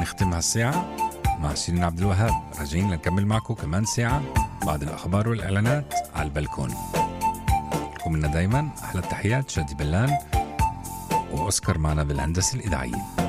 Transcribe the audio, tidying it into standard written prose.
نختم هالساعة مع شيرين عبد الوهاب. راجعين لنكمل معكم كمان ساعة بعد الأخبار والإعلانات على البلكون. لكم منا دايما أحلى التحيات، شادي بلان وأوسكار معنا بالهندسة الإذاعية.